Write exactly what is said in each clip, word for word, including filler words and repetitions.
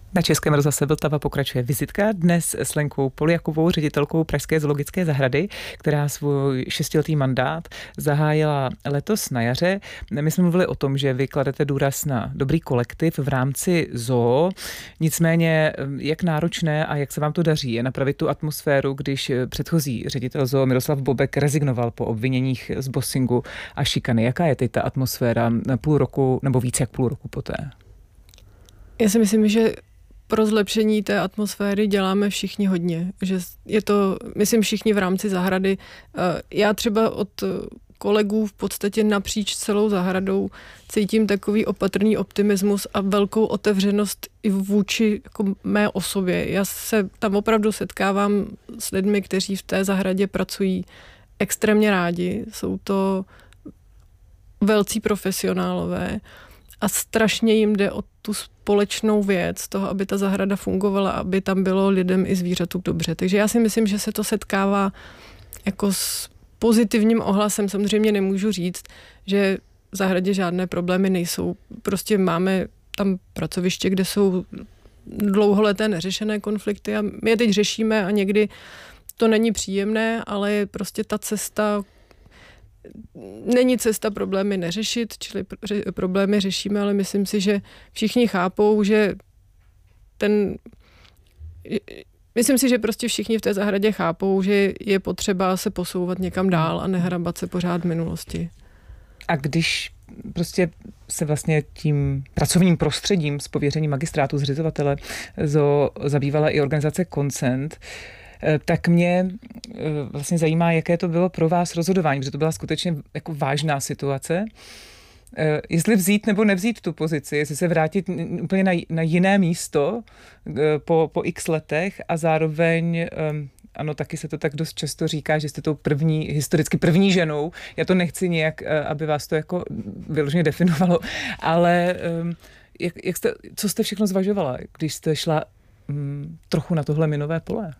Na Českém rozhlase Vltava pokračuje vizitka dnes s Lenkou Poljakovou, ředitelkou Pražské zoologické zahrady, která svůj šestiletý mandát zahájila letos na jaře. My jsme mluvili o tom, že vy kladete důraz na dobrý kolektiv v rámci zoo. Nicméně, jak náročné a jak se vám to daří je napravit tu atmosféru, když předchozí ředitel zoo Miroslav Bobek rezignoval po obviněních z bossingu a šikany. Jaká je teď ta atmosféra půl roku nebo více jak půl roku poté? Já si myslím, že pro zlepšení té atmosféry děláme všichni hodně. Že je to, myslím, všichni v rámci zahrady. Já třeba od kolegů v podstatě napříč celou zahradou cítím takový opatrný optimismus a velkou otevřenost i vůči jako mé osobě. Já se tam opravdu setkávám s lidmi, kteří v té zahradě pracují extrémně rádi. Jsou to velcí profesionálové a strašně jim jde o tu společnou věc, toho, aby ta zahrada fungovala, aby tam bylo lidem i zvířatům dobře. Takže já si myslím, že se to setkává jako s pozitivním ohlasem. Samozřejmě nemůžu říct, že v zahradě žádné problémy nejsou. Prostě máme tam pracoviště, kde jsou dlouholeté neřešené konflikty a my je teď řešíme a někdy to není příjemné, ale prostě ta cesta není cesta problémy neřešit, čili problémy řešíme, ale myslím si, že všichni chápou, že ten... Myslím si, že prostě všichni v té zahradě chápou, že je potřeba se posouvat někam dál a nehrabat se pořád v minulosti. A když prostě se vlastně tím pracovním prostředím z pověření magistrátu zřizovatele zoo zabývala i organizace Consent, tak mě vlastně zajímá, jaké to bylo pro vás rozhodování, protože to byla skutečně jako vážná situace. Jestli vzít nebo nevzít tu pozici, jestli se vrátit úplně na, na jiné místo po, po x letech a zároveň, ano, taky se to tak dost často říká, že jste tou první, historicky první ženou. Já to nechci nějak, aby vás to jako vyloženě definovalo, ale jak, jak jste, co jste všechno zvažovala, když jste šla hm, trochu na tohle minové pole?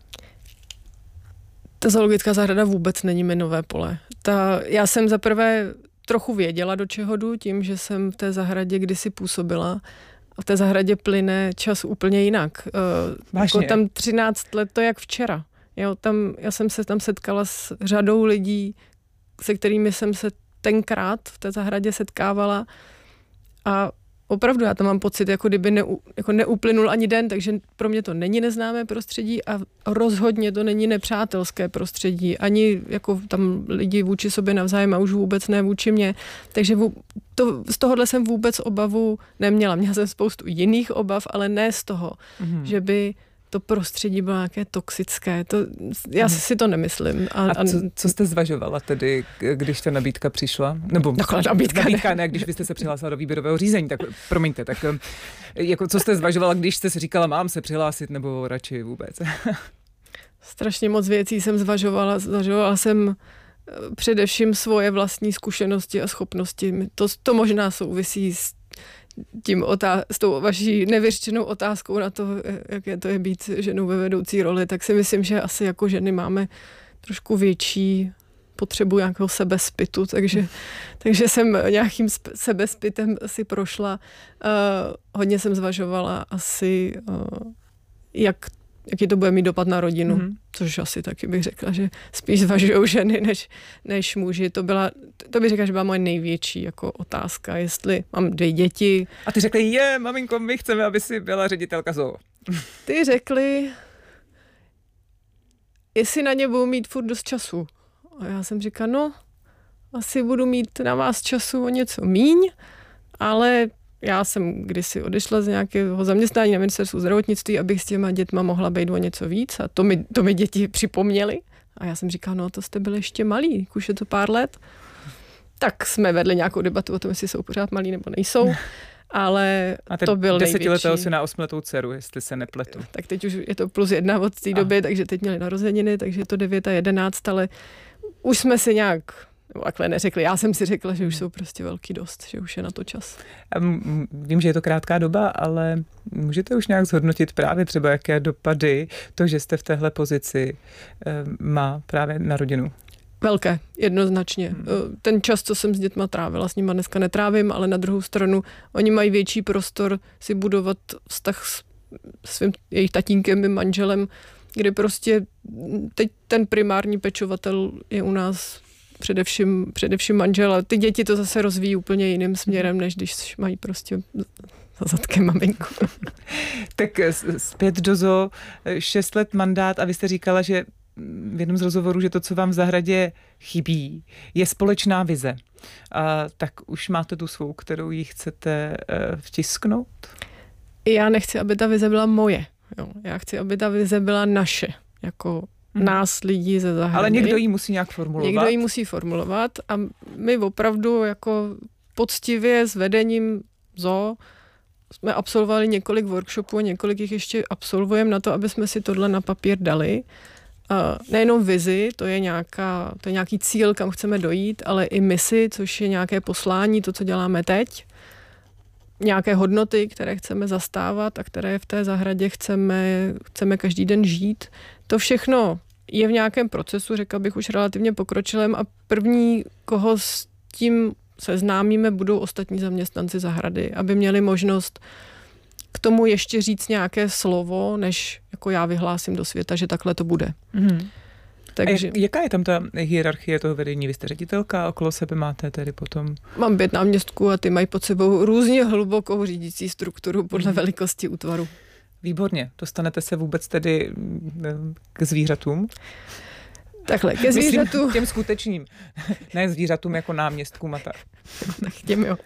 Ta zoologická zahrada vůbec není minové pole. Ta, já jsem zaprvé trochu věděla, do čeho jdu, tím, že jsem v té zahradě kdysi působila. A v té zahradě plyne čas úplně jinak. Uh, jako tam třináct let, to jak včera. Jo, tam, já jsem se tam setkala s řadou lidí, se kterými jsem se tenkrát v té zahradě setkávala a opravdu já tam mám pocit, jako kdyby ne, jako neuplynul ani den, takže pro mě to není neznámé prostředí a rozhodně to není nepřátelské prostředí. Ani jako tam lidi vůči sobě navzájem a už vůbec ne vůči mě. Takže to, z tohohle jsem vůbec obavu neměla. Měla jsem spoustu jiných obav, ale ne z toho, mm-hmm. že by to prostředí bylo nějaké toxické. To, já hmm. si to nemyslím. A, a co, co jste zvažovala tedy, když ta nabídka přišla? Nebo Takhle nabídka, nabídka ne. ne, když byste se přihlásila do výběrového řízení, tak promiňte, tak jako co jste zvažovala, když jste si říkala, mám se přihlásit, nebo radši vůbec? Strašně moc věcí jsem zvažovala. Zvažovala jsem především svoje vlastní zkušenosti a schopnosti. To, to možná souvisí s tím otá- s tou vaší nevyřčenou otázkou na to, jaké to je být ženou ve vedoucí roli, tak si myslím, že asi jako ženy máme trošku větší potřebu nějakého sebezpytu, takže, takže jsem nějakým sebezpytem si prošla. Uh, hodně jsem zvažovala asi, uh, jak jaký to bude mít dopad na rodinu, mm-hmm. což asi taky bych řekla, že spíš zvažujou ženy než, než muži. To byla, to bych řekla, že byla moje největší jako otázka, jestli mám dvě děti. A ty řekli, je, maminko, my chceme, aby si byla ředitelka zoo. Ty řekli, jestli na ně budu mít furt dost času. A já jsem říkala, no, asi budu mít na vás času o něco míň, ale já jsem kdysi odešla z nějakého zaměstnání na ministerstvu zdravotnictví, abych s těma dětma mohla být o něco víc a to mi, to mi děti připomněly. A já jsem říkala, no to jste byli ještě malí, už je to pár let. Tak jsme vedli nějakou debatu o tom, jestli jsou pořád malí nebo nejsou, ale to byl největší. Desetiletého syna, osmiletou dceru, jestli se nepletu. Tak teď už je to plus jedna od té doby, takže teď měli narozeniny, takže je to devět a jedenáct, ale už jsme si nějak... nebo takhle neřekli. Já jsem si řekla, že už jsou prostě velký dost, že už je na to čas. Vím, že je to krátká doba, ale můžete už nějak zhodnotit právě třeba, jaké dopady to, že jste v téhle pozici, má právě na rodinu? Velké, jednoznačně. Hmm. Ten čas, co jsem s dětma trávila, s nima dneska netrávím, ale na druhou stranu oni mají větší prostor si budovat vztah s svým jejich tatínkem, mým manželem, kdy prostě teď ten primární pečovatel je u nás především, především manžel a ty děti to zase rozvíjí úplně jiným směrem, než když mají prostě za zadkem maminku. Tak zpět do zoo, šest let mandát a vy jste říkala, že v jednom z rozhovorů, že to, co vám v zahradě chybí, je společná vize. A tak už máte tu svou, kterou jí chcete vtisknout? Já nechci, aby ta vize byla moje. Jo. Já chci, aby ta vize byla naše, jako hmm. nás lidí ze zahrady. Ale někdo ji musí nějak formulovat. Někdo ji musí formulovat a my opravdu jako poctivě s vedením zoo jsme absolvovali několik workshopů, několik jich ještě absolvujeme na to, aby jsme si tohle na papír dali. Uh, nejenom vizi, to je, nějaká, to je nějaký cíl, kam chceme dojít, ale i misi, což je nějaké poslání, to, co děláme teď. Nějaké hodnoty, které chceme zastávat a které v té zahradě chceme, chceme každý den žít. To všechno je v nějakém procesu, řekla bych už relativně pokročilém a první, koho s tím seznámíme, budou ostatní zaměstnanci zahrady, aby měli možnost k tomu ještě říct nějaké slovo, než jako já vyhlásím do světa, že takhle to bude. Mm. Takže... A jaká je tam ta hierarchie toho vedení? Vy jste ředitelka, okolo sebe máte tedy potom? Mám pět náměstků a ty mají pod sebou různě hlubokou řídící strukturu podle mm. velikosti útvaru. Výborně. Dostanete se vůbec tedy k zvířatům? Takhle, ke zvířatům. Myslím, těm skutečným. Ne zvířatům jako náměstkům a tak. Tak těm jo.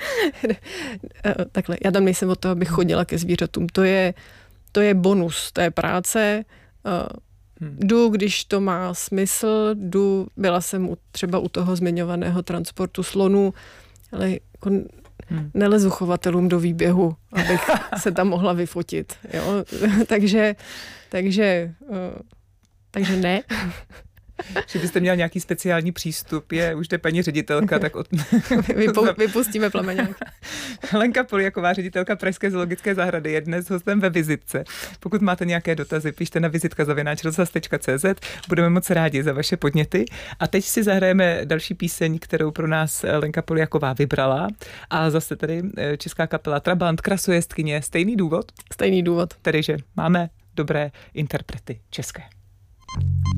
Takhle, já tam nejsem od toho, abych chodila ke zvířatům. To je, to je bonus té práce. Hmm. Jdu, když to má smysl, jdu, byla jsem u, třeba u toho zmiňovaného transportu slonů, ale jako hmm. nelezu chovatelům do výběhu, abych se tam mohla vyfotit. Jo? takže, takže, takže ne. Že byste měl nějaký speciální přístup, je už jde paní ředitelka, tak od... Vypu- vypustíme plameňák. Lenka Poljaková, ředitelka Pražské zoologické zahrady, je dnes hostem ve vizitce. Pokud máte nějaké dotazy, pište na vizitka zavináč rozhlas tečka cé zet. Budeme moc rádi za vaše podněty. A teď si zahrajeme další píseň, kterou pro nás Lenka Poljaková vybrala. A zase tady česká kapela Trabant, Krasojezdkyně. Stejný důvod? Stejný důvod. Tedy, že máme dobré interprety české.